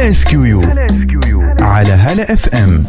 هلا SQU على هلا FM.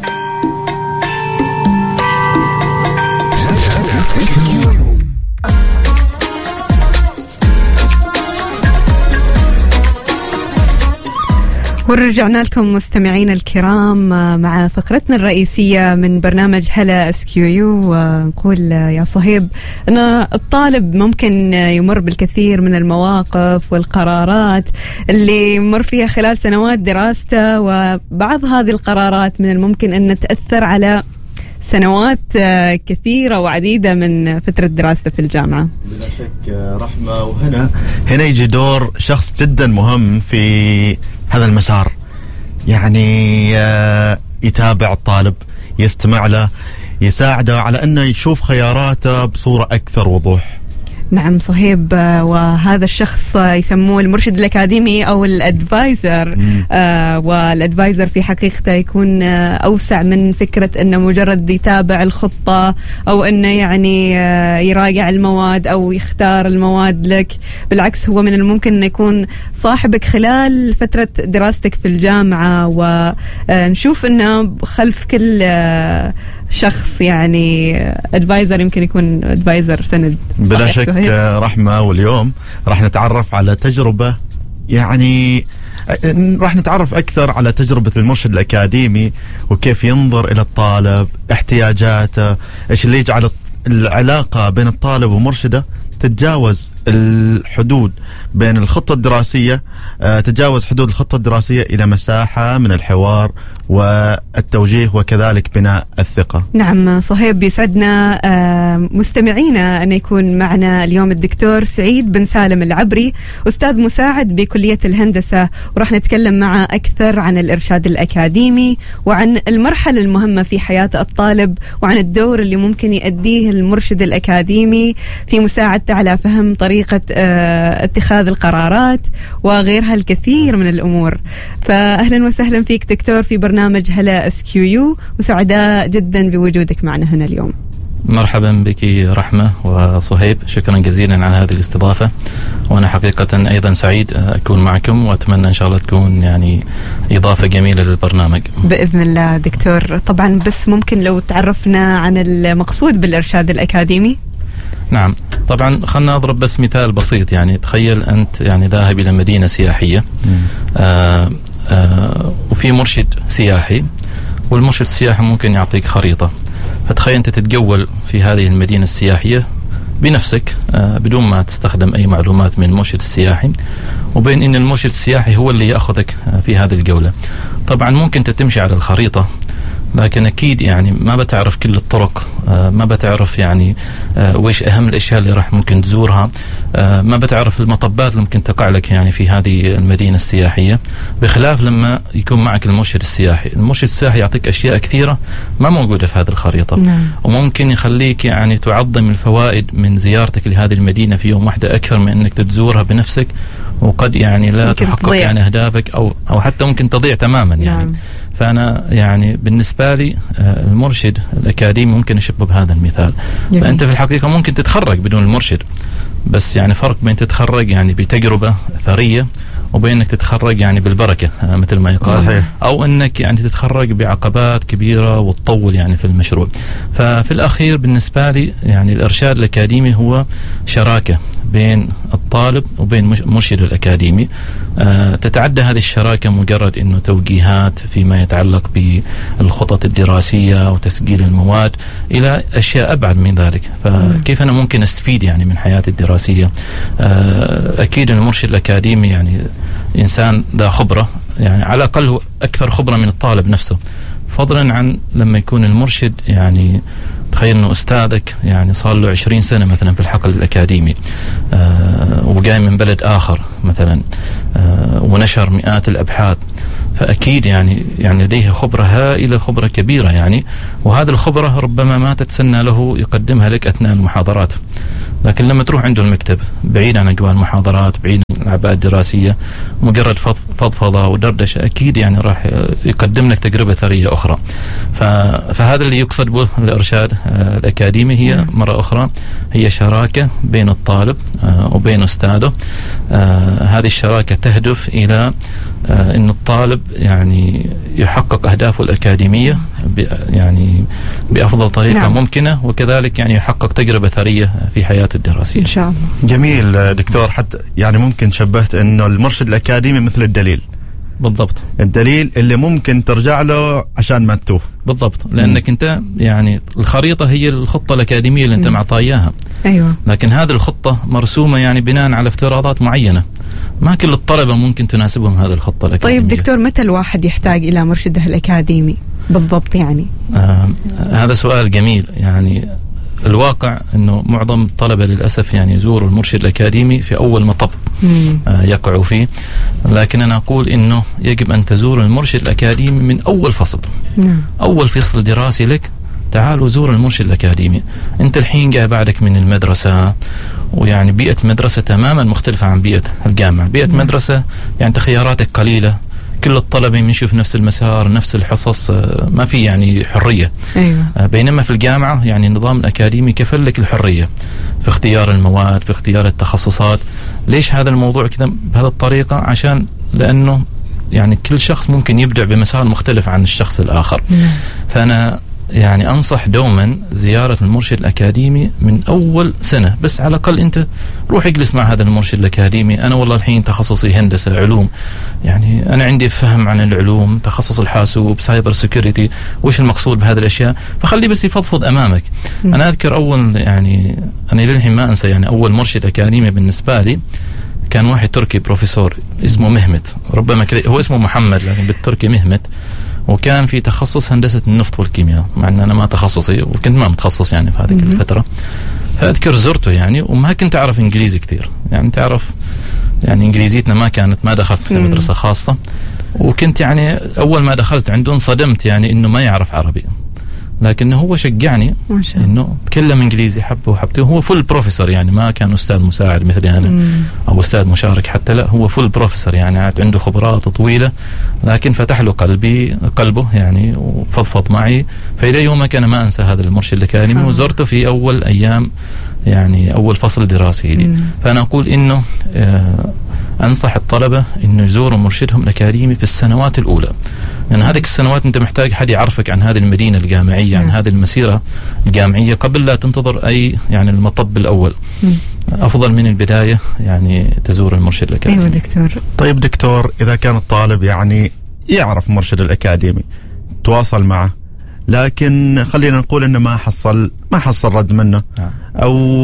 ورجعنا لكم مستمعين الكرام مع فقرتنا الرئيسية من برنامج هلا SQU. نقول يا صهيب أن الطالب ممكن يمر بالكثير من المواقف والقرارات اللي يمر فيها خلال سنوات دراسته، وبعض هذه القرارات من الممكن أن تأثر على سنوات كثيرة وعديدة من فترة دراسته في الجامعة. بلا شك رحمة، وهنا يجي دور شخص جدا مهم في هذا المسار، يعني يتابع الطالب، يستمع له، يساعده على أنه يشوف خياراته بصورة أكثر وضوح. نعم صهيب، وهذا الشخص يسموه المرشد الأكاديمي أو الأدفايزر. والأدفايزر في حقيقته يكون أوسع من فكرة أنه مجرد يتابع الخطة أو أنه يعني يراجع المواد أو يختار المواد لك. بالعكس، هو من الممكن أن يكون صاحبك خلال فترة دراستك في الجامعة، ونشوف أنه خلف كل شخص يعني ادفايزر يمكن يكون ادفايزر سند. بلا شك رحمة، واليوم راح نتعرف على تجربة، يعني راح نتعرف أكثر على تجربة المرشد الأكاديمي وكيف ينظر إلى الطالب، احتياجاته، إيش اللي يجعل العلاقة بين الطالب ومرشده تتجاوز الحدود بين الخطة الدراسية، تتجاوز حدود الخطة الدراسية إلى مساحة من الحوار والتوجيه وكذلك بناء الثقة. نعم صهيب، يسعدنا مستمعينا أن يكون معنا اليوم الدكتور سعيد بن سالم العبري، أستاذ مساعد بكلية الهندسة، وراح نتكلم معه أكثر عن الإرشاد الأكاديمي وعن المرحلة المهمة في حياة الطالب وعن الدور اللي ممكن يؤديه المرشد الأكاديمي في مساعدته على فهم طريقة اتخاذ القرارات وغيرها الكثير من الأمور. فأهلا وسهلا فيك دكتور في برنامج هلا SQU، وسعداء جدا بوجودك معنا هنا اليوم. مرحبا بك رحمة وصهيب، شكرا جزيلا على هذه الاستضافة، وأنا حقيقة أيضا سعيد أكون معكم، وأتمنى إن شاء الله تكون يعني إضافة جميلة للبرنامج بإذن الله. دكتور طبعا بس ممكن لو تعرفنا عن المقصود بالإرشاد الأكاديمي. نعم طبعا، خلنا نضرب بس مثال بسيط. يعني تخيل أنت يعني ذاهب إلى مدينة سياحية وفي مرشد سياحي، والمرشد السياحي ممكن يعطيك خريطة، فتخيل أنت تتجول في هذه المدينة السياحية بنفسك بدون ما تستخدم أي معلومات من المرشد السياحي، وبين أن المرشد السياحي هو اللي يأخذك في هذه الجولة. طبعا ممكن تمشي على الخريطة، لكن أكيد يعني ما بتعرف كل الطرق، ما بتعرف يعني وإيش أهم الأشياء اللي راح ممكن تزورها، ما بتعرف المطبات اللي ممكن تقع لك يعني في هذه المدينة السياحية، بخلاف لما يكون معك المرشد السياحي. المرشد السياحي يعطيك أشياء كثيرة ما موجودة في هذه الخريطة. نعم. وممكن يخليك يعني تعظم الفوائد من زيارتك لهذه المدينة في يوم واحدة أكثر من أنك تزورها بنفسك، وقد يعني لا تحقق يعني أهدافك أو حتى ممكن تضيع تماما يعني. نعم. فأنا يعني بالنسبة لي المرشد الأكاديمي ممكن أشبه بهذا المثال. جميل. فأنت في الحقيقة ممكن تتخرج بدون المرشد، بس يعني فرق بين تتخرج يعني بتجربة ثرية وبين أنك تتخرج يعني بالبركة مثل ما يقال. صحيح. أو أنك يعني تتخرج بعقبات كبيرة وتطول يعني في المشروع. ففي الأخير بالنسبة لي يعني الإرشاد الأكاديمي هو شراكة بين الطالب وبين مرشد الأكاديمي. تتعدى هذه الشراكة مجرد أنه توجيهات فيما يتعلق بالخطط الدراسية وتسجيل المواد إلى أشياء أبعد من ذلك. فكيف أنا ممكن أستفيد يعني من حياتي الدراسية؟ أكيد المرشد الأكاديمي يعني إنسان ذا خبرة، يعني على الأقل هو أكثر خبرة من الطالب نفسه، فضلا عن لما يكون المرشد يعني تخيل أنه أستاذك يعني صار له 20 سنة مثلا في الحقل الأكاديمي، وجاي من بلد آخر مثلا، ونشر مئات الأبحاث، فأكيد يعني لديه خبرة هائلة، خبرة كبيرة يعني، وهذه الخبرة ربما ما تتسنى له يقدمها لك أثناء المحاضرات. لكن لما تروح عنده المكتب بعيد عن أجواء المحاضرات، بعيد عن الأعباء الدراسية، مجرد فضفضة ودردشة، أكيد يعني راح يقدم لك تجربة ثرية أخرى. فهذا اللي يقصد به الإرشاد الأكاديمي، هي مرة أخرى هي شراكة بين الطالب وبين أستاذه. هذه الشراكة تهدف إلى أن الطالب يعني يحقق أهدافه الأكاديمية يعني بأفضل طريقة ممكنة، وكذلك يعني يحقق تجربة ثرية في حياته الدراسية إن شاء الله. جميل دكتور. حتى يعني ممكن شبهت أنه المرشد الأكاديمي مثل الدليل. بالضبط، الدليل اللي ممكن ترجع له عشان ما تتوه. بالضبط، لأنك أنت يعني الخريطة هي الخطة الأكاديمية اللي أنت معطاه إياها. أيوة. لكن هذه الخطة مرسومة يعني بناء على افتراضات معينة، ما كل الطلبة ممكن تناسبهم هذه الخطة الأكاديمية. طيب دكتور، متى الواحد يحتاج إلى مرشده الأكاديمي بالضبط يعني؟ هذا سؤال جميل. يعني الواقع أنه معظم الطلبة للأسف يعني يزوروا المرشد الأكاديمي في أول مطب يقعوا فيه، لكن أنا أقول أنه يجب أن تزور المرشد الأكاديمي من أول فصل. أول فصل دراسي لك تعالوا زور المرشد الأكاديمي. أنت الحين جاي بعدك من المدرسة، ويعني بيئة مدرسة تماما مختلفة عن بيئة الجامعة. بيئة مدرسة يعني خياراتك قليلة، كل الطلبة يمشوا في نفس المسار، نفس الحصص، ما في يعني حرية. أيوة. بينما في الجامعة يعني النظام الأكاديمي كفل لك الحرية في اختيار المواد، في اختيار التخصصات. ليش هذا الموضوع كذا بهذه الطريقة؟ عشان لأنه يعني كل شخص ممكن يبدع بمسار مختلف عن الشخص الآخر. فأنا يعني أنصح دوما زيارة المرشد الأكاديمي من أول سنة، بس على الأقل أنت روح اجلس مع هذا المرشد الأكاديمي. أنا والله الحين تخصصي هندسة علوم، يعني أنا عندي فهم عن العلوم، تخصص الحاسوب، سايبر سيكوريتي، وش المقصود بهذه الأشياء، فخلي بس يفضفض أمامك. أنا أذكر أول يعني أنا للحين ما أنسى يعني أول مرشد أكاديمي بالنسبة لي كان واحد تركي بروفيسور اسمه مهمت، ربما هو اسمه محمد لكن بالتركي مهمت، وكان في تخصص هندسة النفط والكيمياء، مع أن أنا ما تخصصي وكنت ما متخصص يعني في هذه الفترة. فأذكر زرته يعني وما كنت أعرف إنجليزي كثير، يعني تعرف يعني إنجليزيتنا ما دخلت في مدرسة خاصة، وكنت يعني أول ما دخلت عنده انصدمت يعني إنه ما يعرف عربي، لكنه هو شجعني إنه تكلم إنجليزي حبه وحبته. هو فول بروفيسور، يعني ما كان أستاذ مساعد مثلي أنا أو أستاذ مشارك حتى، لا هو فول بروفيسور، يعني عنده خبرات طويلة، لكن فتح له قلبه يعني وفضفض معي. فإلى يومك أنا ما أنسى هذا المرشد الأكاديمي، وزرته في أول أيام يعني أول فصل دراسي لي. فأنا أقول إنه أنصح الطلبة إنه يزوروا مرشدهم الأكاديمي في السنوات الأولى، لأن هذه السنوات أنت محتاج حد يعرفك عن هذه المدينة الجامعية، عن هذه المسيرة الجامعية، قبل لا تنتظر أي يعني المطب الأول. أفضل من البداية يعني تزور المرشد الأكاديمي. أيوة دكتور. طيب دكتور، إذا كان الطالب يعني يعرف مرشد الأكاديمي، تواصل معه، لكن خلينا نقول إنه ما حصل رد منه، أو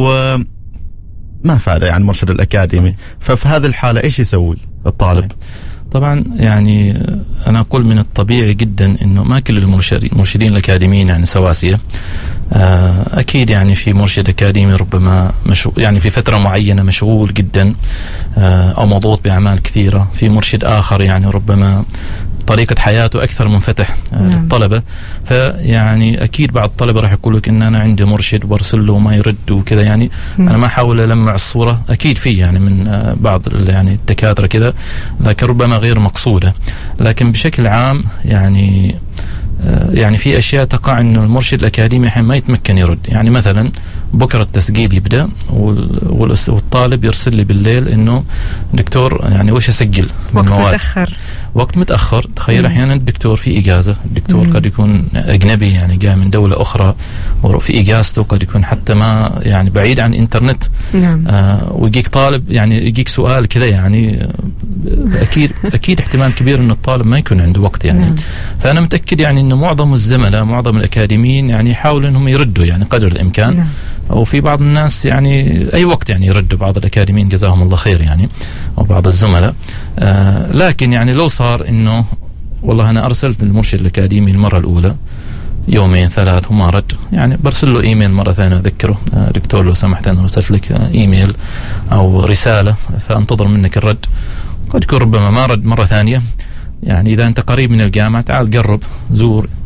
ما فعل يعني مرشد الأكاديمي، ففي هذه الحالة إيش يسوي الطالب؟ طبعا يعني أنا أقول من الطبيعي جدا إنه ما كل المرشدين الأكاديميين يعني سواسية. أكيد يعني في مرشد أكاديمي ربما يعني في فترة معينة مشغول جدا أو مضغوط بأعمال كثيرة، في مرشد آخر يعني ربما طريقة حياته أكثر منفتح للطلبة. فيعني أكيد بعض الطلبة راح يقول لك إن أنا عندي مرشد وارسل له وما يرد وكذا، يعني أنا ما أحاول ألمع الصورة، أكيد في يعني من بعض يعني الدكاترة كذا، لكن ربما غير مقصودة. لكن بشكل عام يعني في أشياء تقع إنه المرشد الأكاديمي حين ما يتمكن يرد. يعني مثلا بكرة التسجيل يبدأ والطالب يرسل لي بالليل إنه دكتور يعني وش أسجل من مواد، وقت متأخر. تخيل أحيانا الدكتور في إجازة، الدكتور قد يكون أجنبي يعني جاء من دولة أخرى وفي إجازته، قد يكون حتى ما يعني بعيد عن الإنترنت. ويجيك طالب يعني يجيك سؤال كذا، يعني أكيد احتمال كبير إنه الطالب ما يكون عنده وقت يعني. فأنا متأكد يعني إنه معظم الزملاء معظم الأكاديميين يعني يحاولوا إنهم يردوا يعني قدر الإمكان. وفي بعض الناس يعني أي وقت يعني يردوا، بعض الأكاديميين جزاهم الله خير يعني، وبعض الزملاء. لكن يعني لو صار إنه والله أنا أرسلت المرشد الأكاديمي المرة الأولى 2 3 وما رد، يعني برسل له إيميل مرة ثانية أذكره، دكتور لو سمحت أنا رسلت لك إيميل أو رسالة فأنتظر منك الرد. قد يكون ربما ما رد مرة ثانية. يعني إذا أنت قريب من الجامعة تعال قرب زور،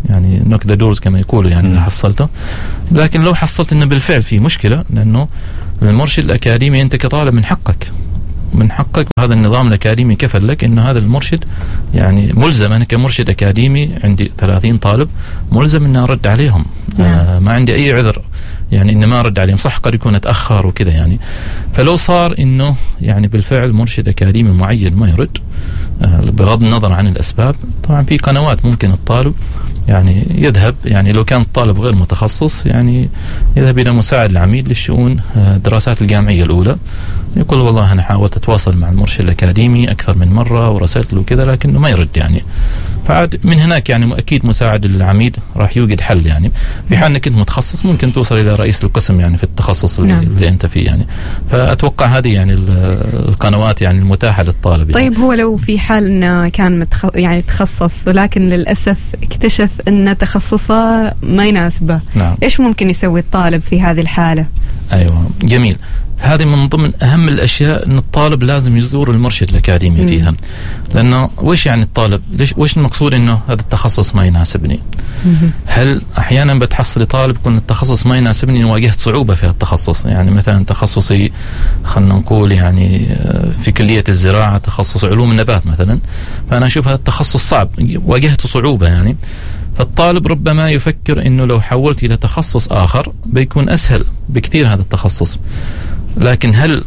يعني knock the doors كما يقولوا يعني إذا حصلته. لكن لو حصلت إنه بالفعل في مشكلة، لأنه المرشد الأكاديمي أنت كطالب من حقك وهذا النظام الأكاديمي كفل لك إنه هذا المرشد يعني ملزم. أنا كمرشد أكاديمي عندي 30 طالب ملزم إني أرد عليهم. ما عندي أي عذر يعني إن ما أرد عليهم. صح قد يكون أتأخر وكذا يعني. فلو صار إنه يعني بالفعل مرشد أكاديمي معين ما يرد بغض النظر عن الأسباب، طبعا في قنوات ممكن الطالب يعني يذهب، يعني لو كان الطالب غير متخصص يعني يذهب إلى مساعد العميد للشؤون الدراسات الجامعية الأولى، يقول والله أنا حاولت أتواصل مع المرشد الأكاديمي أكثر من مرة ورسلت له كذا لكنه ما يرد يعني. فعاد من هناك يعني أكيد مساعد العميد راح يوجد حل يعني. في حال أنك أنت متخصص ممكن توصل إلى رئيس القسم يعني في التخصص اللي أنت فيه يعني. فأتوقع هذه يعني القنوات يعني المتاحة للطالب. طيب يعني. هو لو في حال أنه كان يعني تخصص ولكن للأسف اكتشف أن تخصصه ما يناسبه، إيش ممكن يسوي الطالب في هذه الحالة؟ أيوة جميل. هذه من ضمن أهم الأشياء أن الطالب لازم يزور المرشد الأكاديمي فيها. لأنه وش يعني الطالب وش المقصود أنه هذا التخصص ما يناسبني؟ هل أحيانا بتحصل طالب يكون التخصص ما يناسبني واجهت صعوبة في التخصص، يعني مثلا تخصصي خلنا نقول يعني في كلية الزراعة تخصص علوم النبات مثلا، فأنا أشوف هذا التخصص صعب واجهت صعوبة يعني. فالطالب ربما يفكر أنه لو حولت إلى تخصص آخر بيكون أسهل بكثير هذا التخصص. لكن هل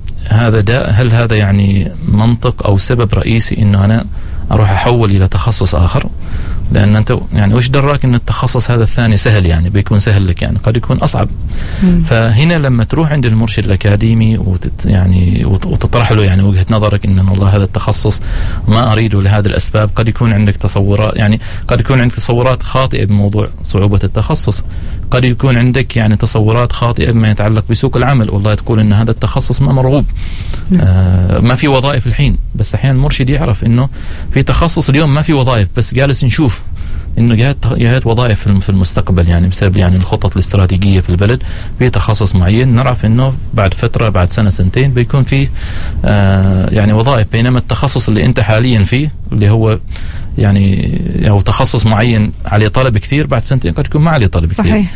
هذا يعني منطق أو سبب رئيسي إنه أنا أروح أحول إلى تخصص آخر؟ لأن أنت يعني وش دراك إن التخصص هذا الثاني سهل يعني بيكون سهل لك يعني قد يكون أصعب. فهنا لما تروح عند المرشد الأكاديمي وتطرح له يعني وجهة نظرك إن والله هذا التخصص ما أريده لهذه الأسباب، قد يكون عندك تصورات يعني قد يكون عندك تصورات خاطئة بموضوع صعوبة التخصص، قد يكون عندك يعني تصورات خاطئة بما يتعلق بسوق العمل، والله تقول إن هذا التخصص ما مرغوب ما في وظائف الحين. بس أحيانا المرشد يعرف إنه في تخصص اليوم ما في وظائف بس جالس نشوف إنه جاءت وظائف في المستقبل يعني بسبب يعني الخطط الاستراتيجية في البلد في تخصص معين، نعرف إنه بعد فترة بعد سنة سنتين بيكون فيه يعني وظائف. بينما التخصص اللي أنت حاليا فيه اللي هو يعني أو تخصص معين عليه طلب كثير بعد سنتين قد يكون ما عليه طلب كثير. صحيح.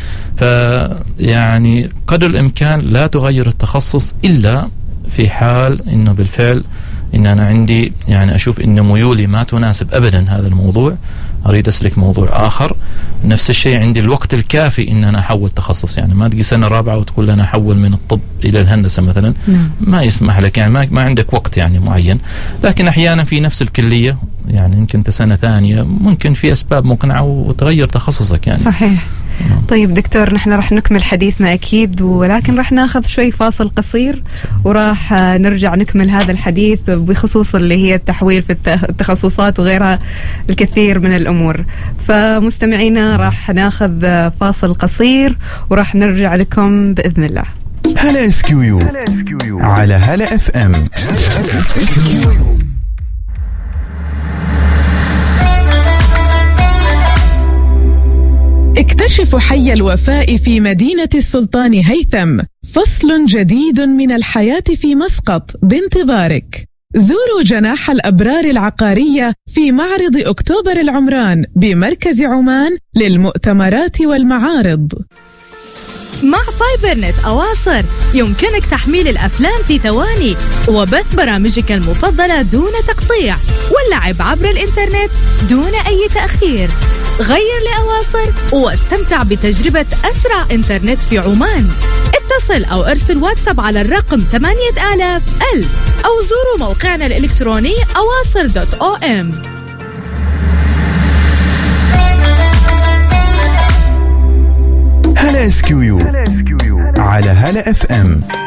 فيعني قدر الإمكان لا تغير التخصص إلا في حال إنه بالفعل إن أنا عندي يعني أشوف إن ميولي ما تناسب أبدا هذا الموضوع، أريد أسلك موضوع آخر. نفس الشيء عندي الوقت الكافي إن أنا أحول تخصص، يعني ما تجي سنة رابعة وتقول أنا أحول من الطب إلى الهندسة مثلا. ما يسمح لك يعني ما عندك وقت يعني معين. لكن أحيانا في نفس الكلية يعني يمكن أنت سنة ثانية ممكن في أسباب مقنعة وتغير تخصصك يعني. صحيح. طيب دكتور نحن راح نكمل حديثنا أكيد، ولكن راح ناخذ شوي فاصل قصير وراح نرجع نكمل هذا الحديث بخصوص اللي هي التحويل في التخصصات وغيرها الكثير من الأمور. فمستمعينا راح ناخذ فاصل قصير وراح نرجع لكم بإذن الله. هلا اسكيو على هلا اف ام. اكتشفوا حي الوفاء في مدينة السلطان هيثم، فصل جديد من الحياة في مسقط بانتظارك. زوروا جناح الأبرار العقارية في معرض أكتوبر العمران بمركز عمان للمؤتمرات والمعارض. مع فايبرنت أواصر يمكنك تحميل الأفلام في ثواني وبث برامجك المفضلة دون تقطيع واللعب عبر الإنترنت دون أي تأخير. غير لأواصر واستمتع بتجربة أسرع إنترنت في عمان. اتصل أو ارسل واتساب على الرقم 8000 أو زوروا موقعنا الإلكتروني awasr.om. هلا اسكيو على هلا اف ام.